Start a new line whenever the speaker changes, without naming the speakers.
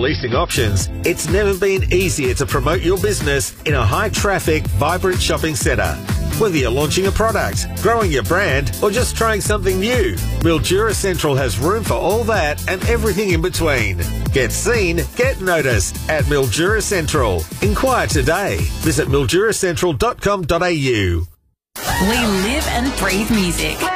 leasing options, it's never been easier to promote your business in a high-traffic, vibrant shopping centre. Whether you're launching a product, growing your brand, or just trying something new, Mildura Central has room for all that and everything in between. Get seen, get noticed at Mildura Central. Inquire today. Visit milduracentral.com.au.
We live and breathe music.